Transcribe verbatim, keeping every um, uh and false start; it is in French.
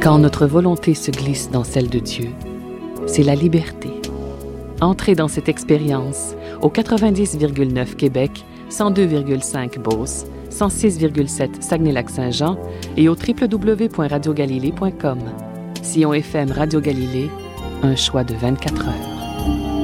Quand notre volonté se glisse dans celle de Dieu, c'est la liberté. Entrez dans cette expérience au quatre-vingt-dix virgule neuf Québec, cent deux virgule cinq Beauce, cent six virgule sept Saguenay-Lac-Saint-Jean et au w w w point radio galilée point com. Sillon F M Radio Galilée, un choix de vingt-quatre heures.